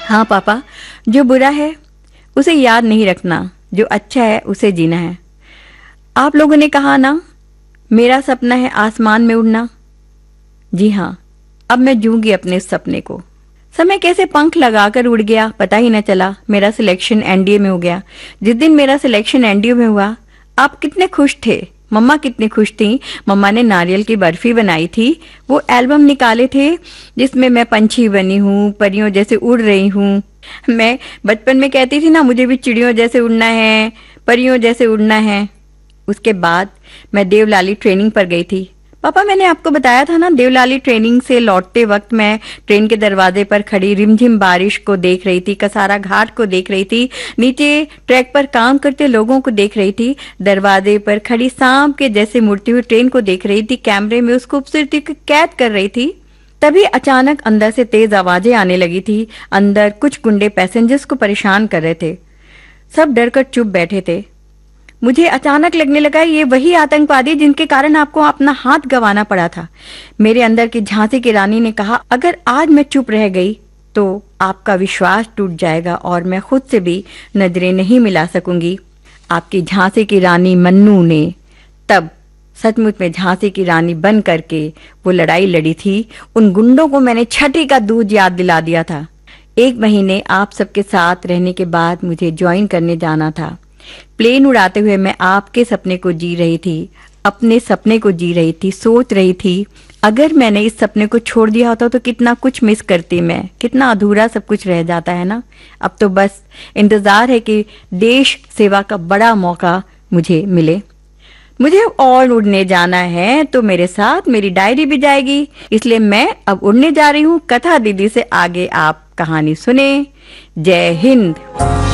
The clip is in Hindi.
हाँ पापा, जो बुरा है उसे याद नहीं रखना, जो अच्छा है उसे जीना है। आप लोगों ने कहा ना, मेरा सपना है आसमान में उड़ना। जी हाँ, अब मैं जूंगी अपने इस सपने को। समय कैसे पंख लगाकर उड़ गया पता ही न चला। मेरा सिलेक्शन एनडीए में हो गया। जिस दिन मेरा सिलेक्शन एनडीए में हुआ, आप कितने खुश थे, मम्मा कितनी खुश थी। मम्मा ने नारियल की बर्फी बनाई थी, वो एल्बम निकाले थे जिसमें मैं पंछी बनी हूँ, परियों जैसे उड़ रही हूँ। मैं बचपन में कहती थी ना, मुझे भी चिड़ियों जैसे उड़ना है, परियों जैसे उड़ना है। उसके बाद मैं देवलाली ट्रेनिंग पर गई थी। पापा, मैंने आपको बताया था ना, देवलाली ट्रेनिंग से लौटते वक्त मैं ट्रेन के दरवाजे पर खड़ी रिमझिम बारिश को देख रही थी, कसारा घाट को देख रही थी, नीचे ट्रैक पर काम करते लोगों को देख रही थी, दरवाजे पर खड़ी सांप के जैसे मुड़ती हुई ट्रेन को देख रही थी, कैमरे में उस खूबसूरती को कैद कर रही थी। तभी अचानक अंदर से तेज आवाजें आने लगी थी। अंदर कुछ गुंडे पैसेंजर्स को परेशान कर रहे थे। सब डरकर चुप बैठे थे। मुझे अचानक लगने लगा ये वही आतंकवादी जिनके कारण आपको अपना हाथ गंवाना पड़ा था। मेरे अंदर की झांसी की रानी ने कहा, अगर आज मैं चुप रह गई तो आपका विश्वास टूट जाएगा और मैं खुद से भी नजरें नहीं मिला सकूंगी। आपकी झांसी की रानी मन्नू ने तब सचमुच में झांसी की रानी बन करके वो लड़ाई लड़ी थी। उन गुंडों को मैंने छठी का दूध याद दिला दिया था। 1 महीने आप सबके साथ रहने के बाद मुझे ज्वाइन करने जाना था। प्लेन उड़ाते हुए मैं आपके सपने को जी रही थी, अपने सपने को जी रही थी, सोच रही थी अगर मैंने इस सपने को छोड़ दिया होता तो कितना कुछ मिस करती मैं, कितना अधूरा सब कुछ रह जाता है ना। अब तो बस इंतजार है कि देश सेवा का बड़ा मौका मुझे मिले। मुझे और उड़ने जाना है तो मेरे साथ मेरी डायरी भी जाएगी, इसलिए मैं अब उड़ने जा रही हूँ। कथा दीदी से आगे आप कहानी सुने। जय हिंद।